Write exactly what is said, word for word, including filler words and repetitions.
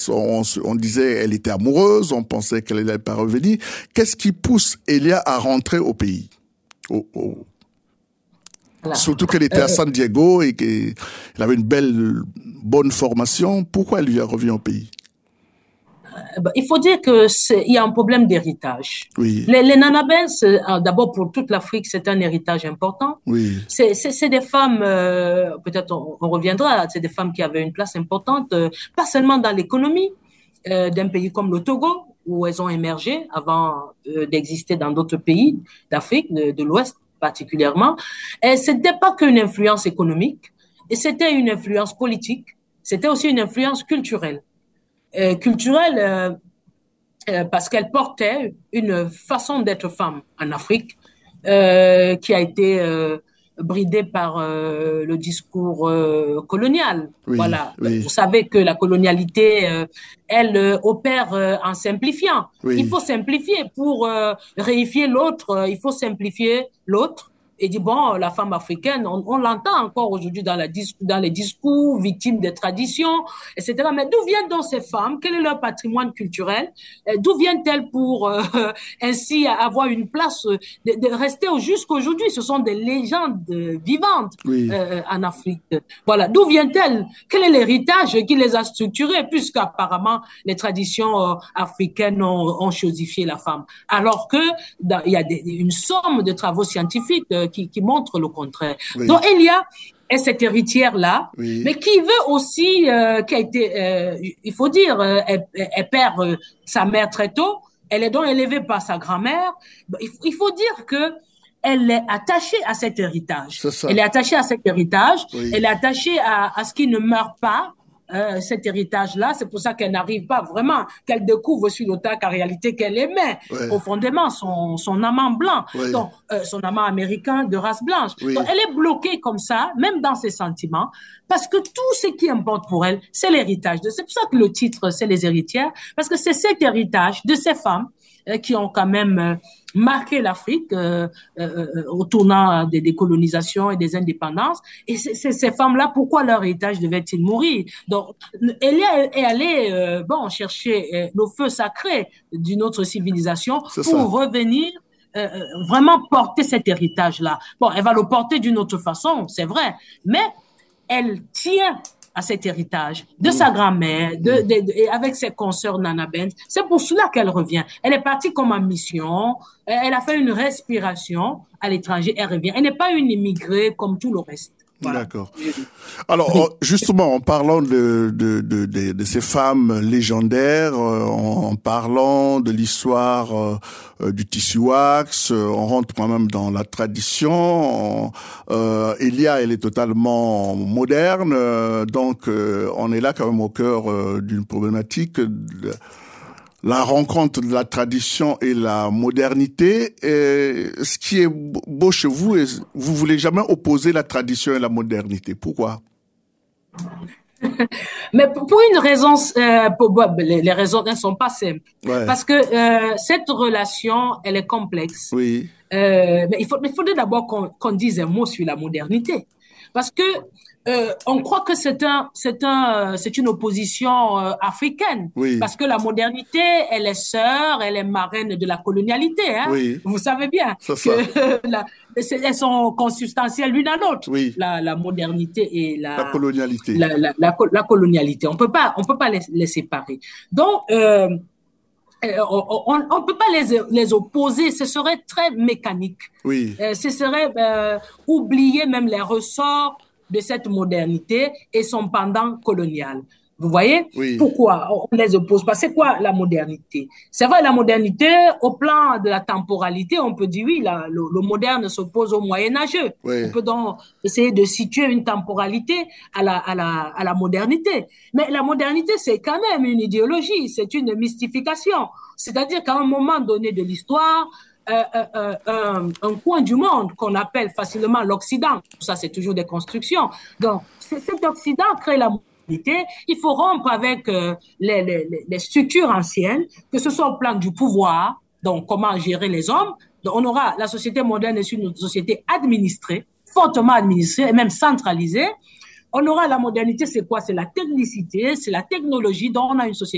On, on disait elle était amoureuse, on pensait qu'elle n'allait pas revenir. Qu'est-ce qui pousse Elia à rentrer au pays? au, au... Voilà. Surtout qu'elle était euh, à San Diego et qu'elle avait une belle, bonne formation. Pourquoi elle revient au pays? Il faut dire que c'est, il y a un problème d'héritage. Oui. Les, les Nanabes, d'abord pour toute l'Afrique, c'est un héritage important. Oui. C'est, c'est, c'est des femmes, euh, peut-être on, on reviendra, c'est des femmes qui avaient une place importante, euh, pas seulement dans l'économie euh, d'un pays comme le Togo, où elles ont émergé avant euh, d'exister dans d'autres pays d'Afrique, de, de l'Ouest particulièrement. Et c'était pas qu'une influence économique, et c'était une influence politique, c'était aussi une influence culturelle. Euh, culturelle euh, euh, parce qu'elle portait une façon d'être femme en Afrique euh, qui a été euh, bridée par euh, le discours euh, colonial. Oui, voilà. Oui. Vous savez que la colonialité, euh, elle euh, opère euh, en simplifiant. Oui. Il faut simplifier pour euh, réifier l'autre. Euh, il faut simplifier l'autre. Et dit, bon, la femme africaine, on, on l'entend encore aujourd'hui dans, la, dans les discours, victimes des traditions, et cetera. Mais d'où viennent donc ces femmes? Quel est leur patrimoine culturel? D'où viennent-elles pour euh, ainsi avoir une place, de, de rester jusqu'aujourd'hui? Ce sont des légendes vivantes oui. euh, en Afrique. Voilà. D'où viennent-elles? Quel est l'héritage qui les a structurées? Puisqu'apparemment, les traditions euh, africaines ont, ont chosifié la femme. Alors que dans, il y a des, une somme de travaux scientifiques euh, Qui, qui montre le contraire. Oui. Donc, Elia est cette héritière-là, oui. mais qui veut aussi, euh, qui a été, euh, il faut dire, euh, elle, elle perd euh, sa mère très tôt, elle est donc élevée par sa grand-mère. Il, il faut dire que elle est attachée à cet héritage. C'est ça. Elle est attachée à cet héritage, oui. elle est attachée à, à ce qui ne meurt pas, Euh, cet héritage-là. C'est pour ça qu'elle n'arrive pas vraiment, qu'elle découvre sur le tas qu'en réalité qu'elle aimait ouais. profondément son, son amant blanc, ouais. donc euh, son amant américain de race blanche. Oui. Donc elle est bloquée comme ça, même dans ses sentiments, parce que tout ce qui importe pour elle, c'est l'héritage. C'est pour ça que le titre, c'est Les héritières, parce que c'est cet héritage de ces femmes euh, qui ont quand même euh, marqué l'Afrique euh, euh, au tournant des décolonisations et des indépendances. Et c'est, c'est, ces femmes-là, pourquoi leur héritage devait-il mourir? Donc, Elia est allée euh, bon, chercher euh, le feu sacré d'une autre civilisation c'est pour ça. revenir euh, vraiment porter cet héritage-là. Bon, elle va le porter d'une autre façon, c'est vrai, mais elle tient à cet héritage de mmh. sa grand-mère, de, de, de, et avec ses consoeurs Nanabes. C'est pour cela qu'elle revient. Elle est partie comme en mission, elle a fait une respiration à l'étranger, elle revient. Elle n'est pas une immigrée comme tout le reste. Voilà. D'accord. Alors, justement, en parlant de, de, de, de, de ces femmes légendaires, en, en parlant de l'histoire euh, du tissu wax, on rentre quand même dans la tradition. On, euh, Elia, elle est totalement moderne, donc euh, on est là quand même au cœur euh, d'une problématique. De, la rencontre de la tradition et la modernité. Et ce qui est beau chez vous, vous voulez jamais opposer la tradition et la modernité. Pourquoi? Mais pour une raison, euh, pour, les, les raisons ne sont pas simples. Ouais. Parce que euh, cette relation, elle est complexe. Oui. Euh, mais il, faut, il faudrait d'abord qu'on, qu'on dise un mot sur la modernité. Parce que Euh, on croit que c'est un, c'est un, c'est une opposition euh, africaine, oui. parce que la modernité, elle est sœur, elle est marraine de la colonialité. Hein. Oui. Vous savez bien c'est que ça. la, elles sont consubstantielles l'une à l'autre. Oui. La, la modernité et la, la colonialité. La, la, la, la colonialité. On peut pas, on peut pas les, les séparer. Donc euh, on ne peut pas les, les opposer, ce serait très mécanique. Oui. Euh, ce serait euh, oublier même les ressorts de cette modernité et son pendant colonial. Vous voyez? Oui. Pourquoi on les oppose pas? C'est quoi la modernité? C'est vrai, la modernité, au plan de la temporalité, on peut dire oui, la, le, le moderne s'oppose au moyenâgeux. Oui. On peut donc essayer de situer une temporalité à la, à la, à la modernité. Mais la modernité, c'est quand même une idéologie, c'est une mystification. C'est-à-dire qu'à un moment donné de l'histoire, Euh, euh, euh, un coin du monde qu'on appelle facilement l'Occident. Ça, c'est toujours des constructions. Donc, cet Occident crée la modernité. Il faut rompre avec euh, les, les, les structures anciennes, que ce soit au plan du pouvoir, donc comment gérer les hommes. Donc, on aura la société moderne est une société administrée, fortement administrée et même centralisée. On aura la modernité, c'est quoi? C'est la technicité, c'est la technologie dont on a une société